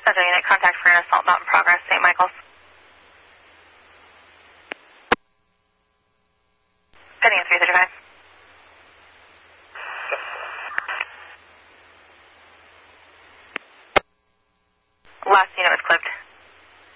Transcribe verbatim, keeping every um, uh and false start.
Central Unit, contact for an assault not in progress, Saint Michael's. Heading at three thirty-five. Last unit was clipped.